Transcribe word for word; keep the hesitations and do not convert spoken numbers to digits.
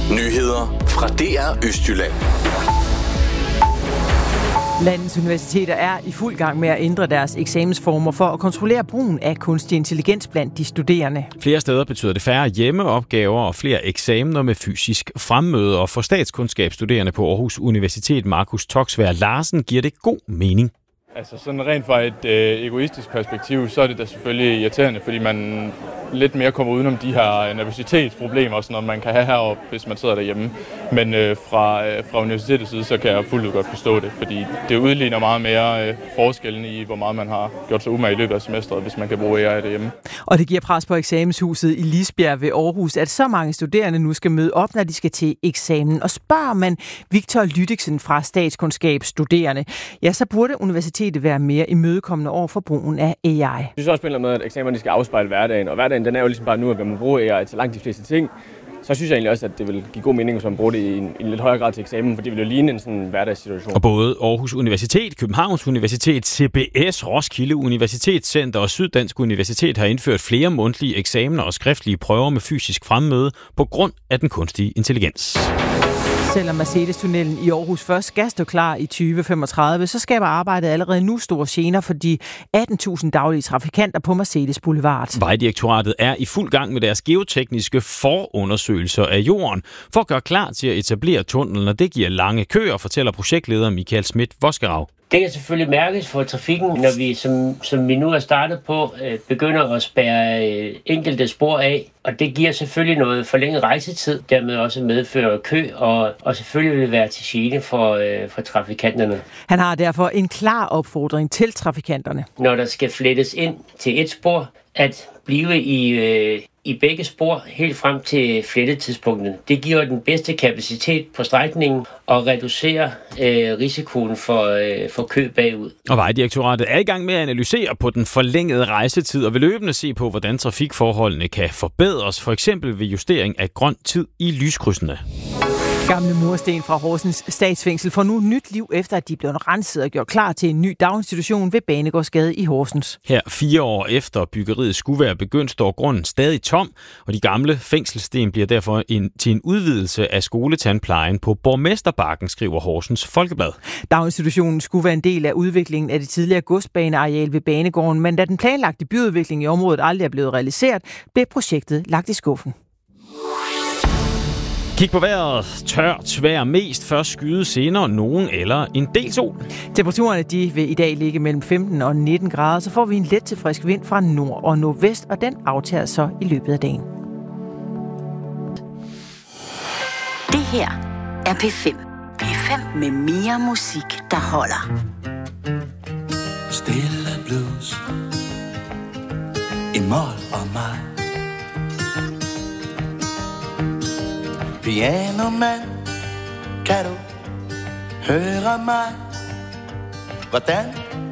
Nyheder fra D R Østjylland. Landets universiteter er i fuld gang med at ændre deres eksamensformer for at kontrollere brugen af kunstig intelligens blandt de studerende. Flere steder betyder det færre hjemmeopgaver og flere eksamener med fysisk fremmøde. Og for statskundskabsstuderende på Aarhus Universitet, Markus Toksvær Larsen, giver det god mening. Altså sådan rent fra et øh, egoistisk perspektiv, så er det da selvfølgelig irriterende, fordi man lidt mere kommer udenom de her nervøsitetsproblemer, som man kan have heroppe, hvis man sidder derhjemme. Men øh, fra, øh, fra universitetets side, så kan jeg fuldt ud godt forstå det, fordi det udligner meget mere øh, forskellen i, hvor meget man har gjort sig umage i løbet af semesteret, hvis man kan bruge A I derhjemme. Og det giver pres på eksamenshuset i Lisbjerg ved Aarhus, at så mange studerende nu skal møde op, når de skal til eksamen. Og spørger man Victor Lydiksen fra Statskundskabsstuderende, ja, så burde universitetet være mere imødekommende over for brugen af A I. Jeg synes også på en eller anden måde, at eksamenerne skal afspejle hverdagen, og hverdagen den er jo ligesom bare nu, at man bruger A I til langt de fleste ting. Så synes jeg egentlig også, at det vil give god mening, hvis man bruger det i en, i en lidt højere grad til eksamen, for det vil jo ligne en sådan hverdagssituation. Og både Aarhus Universitet, Københavns Universitet, C B S, Roskilde Universitetscenter og Syddansk Universitet har indført flere mundtlige eksamener og skriftlige prøver med fysisk fremmøde på grund af den kunstige intelligens. Selvom Mercedes-tunnelen i Aarhus først skal stå klar i tyve femogtredive, så skaber arbejdet allerede nu store gener for de atten tusind daglige trafikanter på Mercedes Boulevard. Vejdirektoratet er i fuld gang med deres geotekniske forundersøgelser af jorden for at gøre klar til at etablere tunnelen, og det giver lange køer, fortæller projektleder Michael Schmidt-Voskerav. Det kan selvfølgelig mærkes for trafikken, når vi, som, som vi nu er startet på, øh, begynder at spærre øh, enkelte spor af. Og det giver selvfølgelig noget forlænget rejsetid, dermed også medfører kø, og, og selvfølgelig vil det være til gene for, øh, for trafikanterne. Han har derfor en klar opfordring til trafikanterne. Når der skal flettes ind til et spor, at blive i, øh, i begge spor helt frem til flettetidspunktet. Det giver den bedste kapacitet på strækningen og reducerer øh, risikoen for, øh, for kø bagud. Og Vejdirektoratet er i gang med at analysere på den forlængede rejsetid og vil løbende se på, hvordan trafikforholdene kan forbedres, for eksempel ved justering af grøn tid i lyskrydsene. Gamle mursten fra Horsens statsfængsel får nu nyt liv, efter at de blev renset og gjort klar til en ny daginstitution ved Banegårdsgade i Horsens. Her fire år efter byggeriet skulle være begyndt, står grunden stadig tom, og de gamle fængselssten bliver derfor en, til en udvidelse af skoletandplejen på Borgmesterbakken, skriver Horsens Folkeblad. Daginstitutionen skulle være en del af udviklingen af det tidligere godsbaneareal ved Banegården, men da den planlagte byudvikling i området aldrig er blevet realiseret, blev projektet lagt i skuffen. Kig på vejret. Tørt vejr mest, først skyde senere nogen eller en del sol. Temperaturerne de vil i dag ligge mellem femten og nitten grader, så får vi en let til frisk vind fra nord og nordvest, og den aftager så i løbet af dagen. Det her er P fem. P fem med mere musik, der holder. Stille blues i mål og mig. Piano man, kan du høre mig? Hvordan